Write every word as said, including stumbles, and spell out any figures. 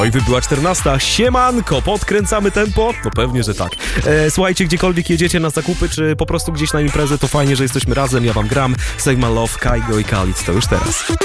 Oj, wybyła czternasta. Siemanko, podkręcamy tempo? No pewnie, że tak. E, słuchajcie, gdziekolwiek jedziecie na zakupy, czy po prostu gdzieś na imprezę, to fajnie, że jesteśmy razem. Ja wam gram. Save My Love, Kaigo i Khalid. To już teraz.